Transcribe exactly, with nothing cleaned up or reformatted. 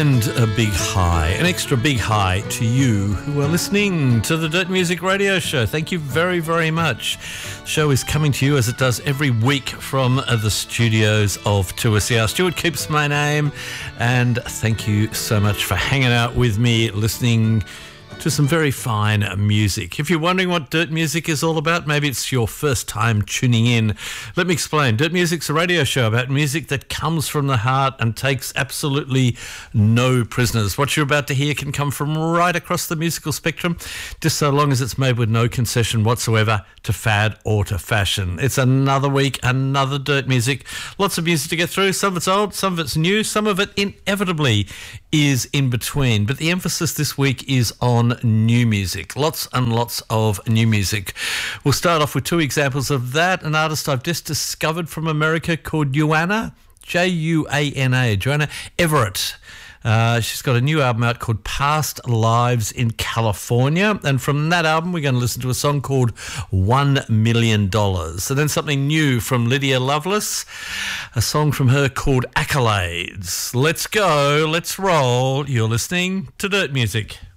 And a big hi, an extra big hi to you who are listening to the Dirt Music Radio Show. Thank you very, very much. The show is coming to you as it does every week from the studios of two S E R. Stuart Keeps my name, and thank you so much for hanging out with me, listening to some very fine music. If you're wondering what Dirt Music is all about, maybe it's your first time tuning in, let me explain. Dirt Music's a radio show about music that comes from the heart and takes absolutely no prisoners. What you're about to hear can come from right across the musical spectrum, just so long as it's made with no concession whatsoever to fad or to fashion. It's another week, another Dirt Music. Lots of music to get through. Some of it's old, some of it's new, some of it inevitably is in between. But the emphasis this week is on new music. Lots and lots of new music. We'll start off with two examples of that. An artist I've just discovered from America called Juana, J U A N A, Joanna Everett. Uh, she's got a new album out called Past Lives in California. And from that album, we're going to listen to a song called One Million Dollars. And then something new from Lydia Lovelace, a song from her called Accolades. Let's go, let's roll. You're listening to Dirt Music.